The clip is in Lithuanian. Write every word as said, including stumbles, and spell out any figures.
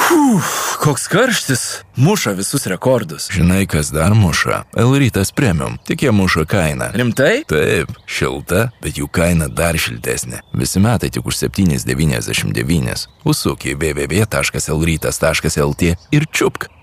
Uf, koks karštis. Muša visus rekordus. Žinai, kas dar muša? L-rytas premium. Tik jie muša kainą. Rimtai? Taip, šilta, bet jų kaina dar šiltesnė. Visi metai tik už septyni devyniasdešimt devyni. Užsuk į w w w taškas l rytas taškas l t ir čiupk.